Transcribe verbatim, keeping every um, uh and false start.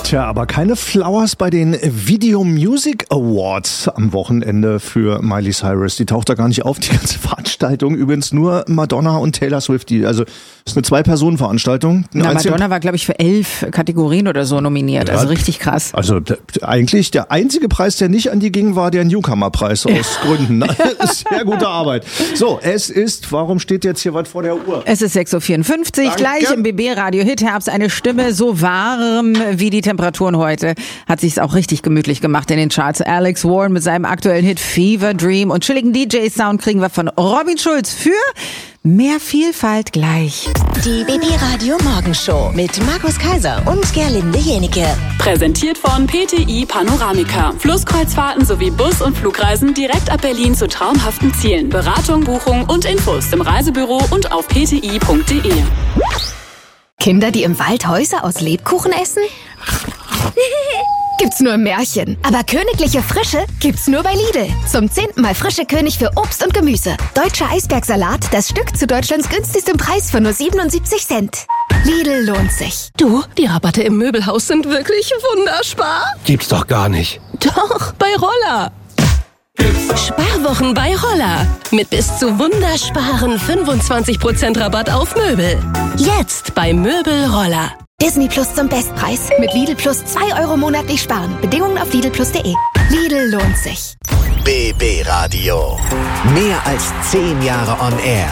Tja, aber keine Flowers bei den Video Music Awards am Wochenende für Miley Cyrus. Die taucht da gar nicht auf, die ganze Veranstaltung. Übrigens nur Madonna und Taylor Swift. Die, also, das ist eine Zwei-Personen-Veranstaltung. Na, Madonna war, glaube ich, für elf Kategorien oder so nominiert. Also richtig krass. Also d- eigentlich der einzige Preis, der nicht an die ging, war der Newcomer-Preis aus Gründen. Sehr gute Arbeit. So, es ist, warum steht jetzt hier was vor der Uhr? Es ist sechs Uhr vierundfünfzig, Danke. gleich im B B-Radio Hit Herbst. Eine Stimme so warm wie die Temperaturen heute. Hat sich's auch richtig gemütlich gemacht in den Charts. Alex Warren mit seinem aktuellen Hit Fever Dream und chilligen D J-Sound kriegen wir von Robin Schulz für mehr Vielfalt gleich. Die B B-Radio Morgenshow mit Markus Kaiser und Gerlinde Jenike. Präsentiert von P T I Panoramica. Flusskreuzfahrten sowie Bus- und Flugreisen direkt ab Berlin zu traumhaften Zielen. Beratung, Buchung und Infos im Reisebüro und auf p t i punkt d e. Kinder, die im Wald Häuser aus Lebkuchen essen? Gibt's nur im Märchen. Aber königliche Frische gibt's nur bei Lidl. Zum zehnten Mal frische König für Obst und Gemüse. Deutscher Eisbergsalat, das Stück zu Deutschlands günstigstem Preis für nur siebenundsiebzig Cent. Lidl lohnt sich. Du, die Rabatte im Möbelhaus sind wirklich wunderspar. Gibt's doch gar nicht. Doch, bei Roller. Sparwochen bei Roller. Mit bis zu wundersparen fünfundzwanzig Prozent Rabatt auf Möbel. Jetzt bei Möbel Roller. Disney Plus zum Bestpreis. Mit Lidl Plus zwei Euro monatlich sparen. Bedingungen auf lidl plus punkt de. Lidl lohnt sich. B B-Radio. Mehr als zehn Jahre on Air.